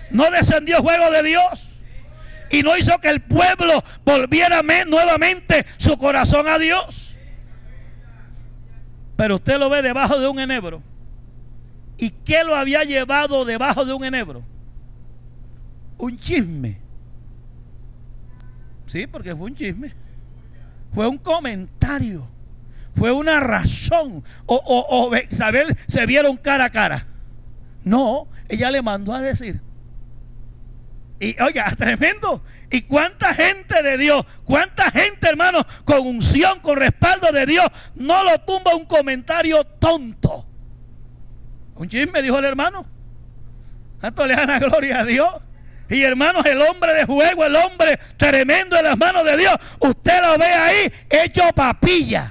No descendió fuego de Dios. Y no hizo que el pueblo volviera nuevamente su corazón a Dios. Pero usted lo ve debajo de un enebro. ¿Y qué lo había llevado debajo de un enebro? Un chisme. Sí, porque fue un chisme. Fue un comentario. Fue una razón. O Isabel se vieron cara a cara. No, ella le mandó a decir. Y oiga, tremendo. Y cuánta gente de Dios, cuánta gente, hermano, con unción, con respaldo de Dios, no lo tumba un comentario tonto. Un chisme, dijo el hermano. Tanto le dan la gloria a Dios. Y hermanos, el hombre de juego, el hombre tremendo en las manos de Dios, usted lo ve ahí hecho papilla.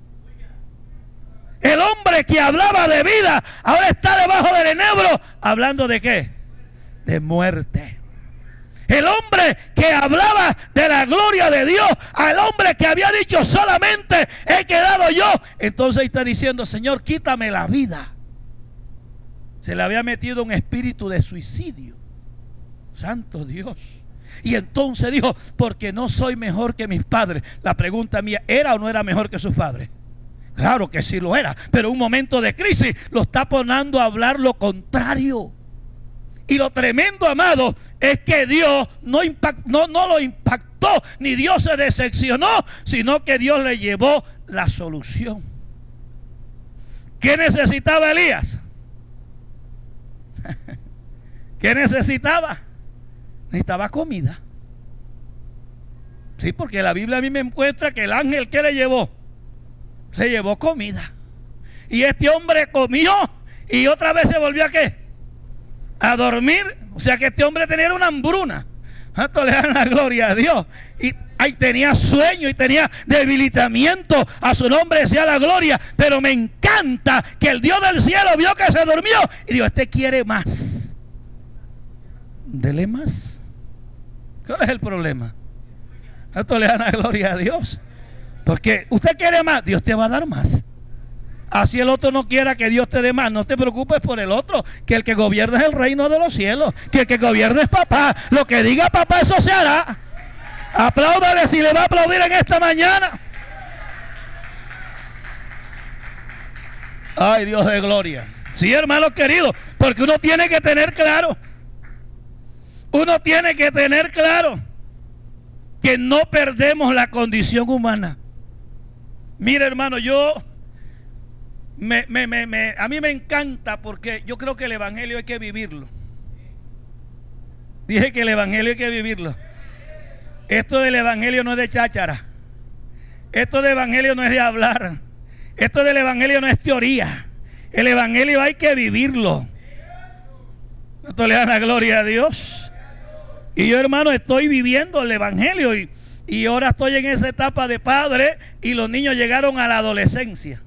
El hombre que hablaba de vida ahora está debajo del enebro. ¿Hablando de qué? De muerte. El hombre que hablaba de la gloria de Dios, al hombre que había dicho solamente he quedado yo, entonces está diciendo, Señor, quítame la vida. Se le había metido un espíritu de suicidio. Santo Dios. Y entonces dijo, porque no soy mejor que mis padres. La pregunta mía, ¿era o no era mejor que sus padres? Claro que sí lo era, pero un momento de crisis lo está poniendo a hablar lo contrario. Y lo tremendo, amado, es que Dios no lo impactó, ni Dios se decepcionó, sino que Dios le llevó la solución. ¿Qué necesitaba Elías? ¿Qué necesitaba? Necesitaba comida. Sí, porque la Biblia a mí me muestra que el ángel, ¿qué le llevó? Le llevó comida. Y este hombre comió y otra vez se volvió a ¿qué? A dormir. O sea que este hombre tenía una hambruna. Esto le dan la gloria a Dios. Y ahí tenía sueño y tenía debilitamiento. A su nombre sea la gloria. Pero me encanta que el Dios del cielo vio que se durmió y dijo, este quiere más. Dele más. ¿Cuál es el problema? Esto le dan la gloria a Dios. Porque usted quiere más, Dios te va a dar más. Así el otro no quiera que Dios te dé más, no te preocupes por el otro, que el que gobierna es el reino de los cielos, que el que gobierna es papá. Lo que diga papá, eso se hará. Apláudale si le va a aplaudir en esta mañana. Ay, Dios de gloria. Sí, hermanos queridos, porque uno tiene que tener claro. Uno tiene que tener claro que no perdemos la condición humana. Mira, hermano, a mí me encanta porque yo creo que el evangelio hay que vivirlo. Dije que el evangelio hay que vivirlo. Esto del evangelio no es de cháchara. Esto del evangelio no es de hablar. Esto del evangelio no es teoría. El evangelio hay que vivirlo. Esto le da la gloria a Dios. Y yo, hermano, estoy viviendo el evangelio y ahora estoy en esa etapa de padre y los niños llegaron a la adolescencia.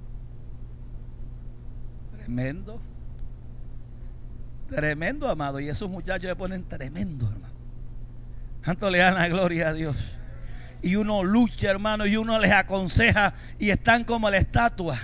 Tremendo. Tremendo, amado. Y esos muchachos se ponen tremendo, hermano. Tanto le dan la gloria a Dios. Y uno lucha, hermano, y uno les aconseja y están como la estatua.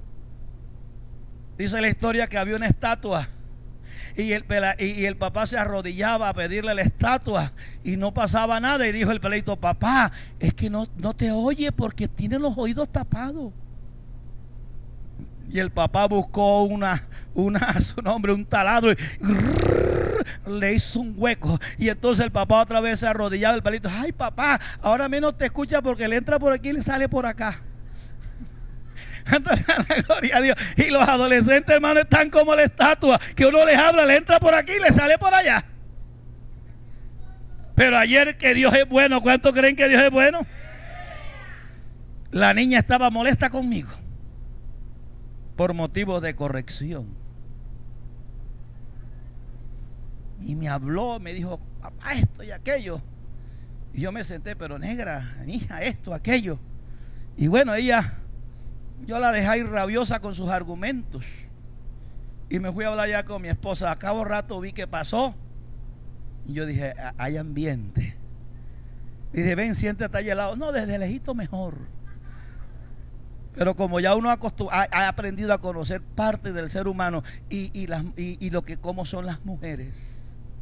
Dice la historia que había una estatua. Y el papá se arrodillaba a pedirle la estatua y no pasaba nada. Y dijo el peladito, papá, es que no te oye porque tiene los oídos tapados. Y el papá buscó su nombre, un taladro y le hizo un hueco. Y entonces el papá otra vez se arrodillaba. El peladito, ay papá, ahora menos te escucha porque le entra por aquí y le sale por acá. Gloria a Dios. Y los adolescentes, hermano, están como la estatua, que uno les habla, le entra por aquí y le sale por allá. Pero ayer que Dios es bueno, ¿cuántos creen que Dios es bueno? La niña estaba molesta conmigo por motivos de corrección. Y me habló, me dijo, papá, esto y aquello. Y yo me senté, pero negra, hija, esto, aquello. Y bueno, yo la dejé ir rabiosa con sus argumentos. Y me fui a hablar ya con mi esposa. A cabo rato vi que pasó. Y yo dije, hay ambiente. Y dije, ven, siéntate allá al lado. No, desde lejito mejor. Pero como ya uno ha aprendido a conocer parte del ser humano y cómo son las mujeres.